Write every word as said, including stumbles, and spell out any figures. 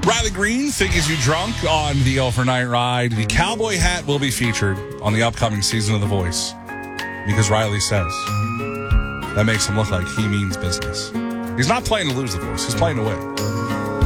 Riley Green, Think Is You Drunk on the Overnight Ride. The cowboy hat will be featured on the upcoming season of The Voice because Riley says that makes him look like he means business. He's not playing to lose The Voice. He's playing to win.